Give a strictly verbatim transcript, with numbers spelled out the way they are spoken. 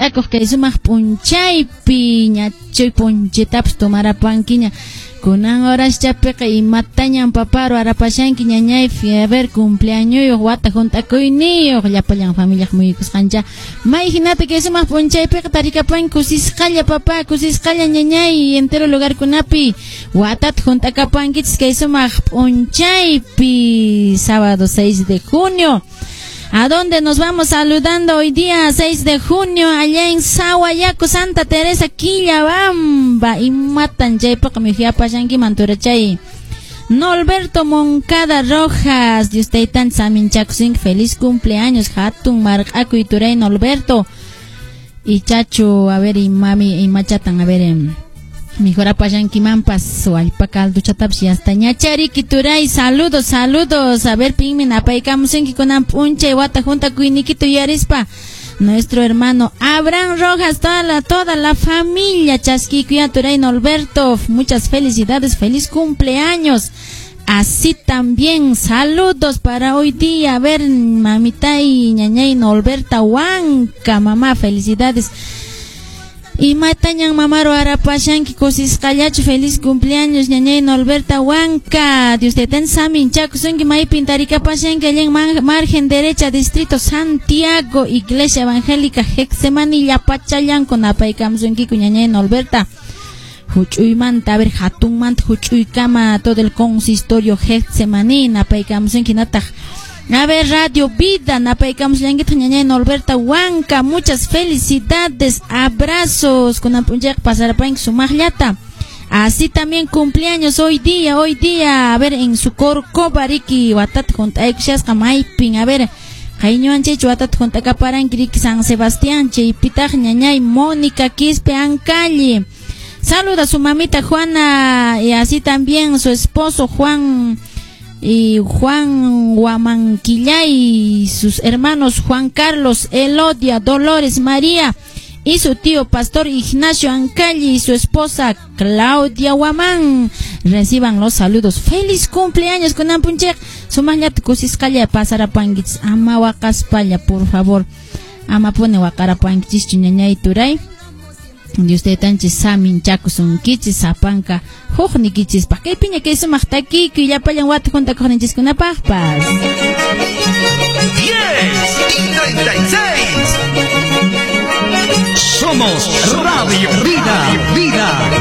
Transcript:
watakuq kay sumaq p'unchaypi ñachuy punchitapas tomarapankiña kunan horas chapiqa imatañan paparo arapashanki ñañaypi a ver cumpleaños wata juntakuyniyoq llapallan familiaq muyukusqancha may hinata kay sumaq p'unchaypiqa tarikapan kusisqalla papa kusisqalla ñañay entero lugarkunapi watata juntakapankichis kay sumaq p'unchaypi sábado seis de junio. ¿A dónde nos vamos saludando hoy día seis de junio? Allá en Sahuayaco, Santa Teresa, Quillabamba. Y matan jaypaqa mijiapashanki manturachay. Norberto Moncada Rojas. De usted tan saminchakusin. Feliz cumpleaños. Hatun marqaku y turay Norberto. Y chacho, a ver, y mami, y machatan, a ver, em. Mejor apashanki mampas o alpacaldo chatapsi hasta ñachari kituray saludos saludos a ver pingmin apaikamusenki kunan punche wata junta kuinikito yarispa nuestro hermano Abraham Rojas toda la toda la familia chasquikuya turay Norberto muchas felicidades feliz cumpleaños así también saludos para hoy día a ver mamita y ñañay Norberta Huanca mamá felicidades. Y matañan mamaro arapashanki kusisqallachu feliz cumpleaños ñañay Norberta Huanca de usted en saminchakusunki may pintarikapashanki allá en margen derecha distrito Santiago Iglesia Evangélica Hexemani llapachallanku napaykamusunkiku ñañay Norberta huch'uymanta a ver hatunmanta huch'uykama todo el consistorio Hexemani napaykamusunki nataq a ver, Radio Vida, napaikamos llanguita ñañay Norberta Huanca, muchas felicidades, abrazos, con ampunyak pasarapain sumajllata. Así también cumpleaños hoy día, hoy día, a ver, en su Corcobariki, watat junta aykushasqa maypin, a ver, Jaiñuan chechu watat junta kaparanki San Sebastián, chaypitaq ñañay Mónica Quispe Ancalli. Saluda a su mamita Juana, y así también su esposo Juan, y Juan Guamanquillay y sus hermanos Juan Carlos, Elodia, Dolores, María y su tío Pastor Ignacio Ancalli y su esposa Claudia Guamán reciban los saludos. Feliz cumpleaños con ampunchek sumajlat kusisqalla pasarapankichis ama waqaspalla por favor ama pone waqarapankichis ñañay turay de usted tanchi samin chakusun kichis sapanka hujni kichis pa kay piña kay sumaq taki que ya payan wata junta correnchis kunapaq paz diez y treinta y seis somos Radio Vida Vida